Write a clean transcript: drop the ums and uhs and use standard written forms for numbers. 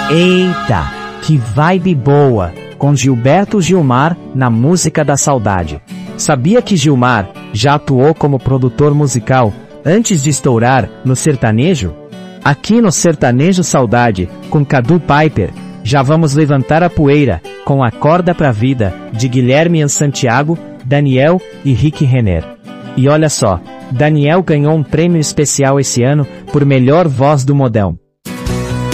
Eita, que vibe boa, com Gilberto Gilmar, na música da saudade. Sabia que Gilmar já atuou como produtor musical, antes de estourar, no sertanejo? Aqui no Sertanejo Saudade, com Cadu Piper, já vamos levantar a poeira, com Acorda Pra Vida, de Guilherme Santiago, Daniel e Rick Renner. E olha só, Daniel ganhou um prêmio especial esse ano, por melhor voz do modão.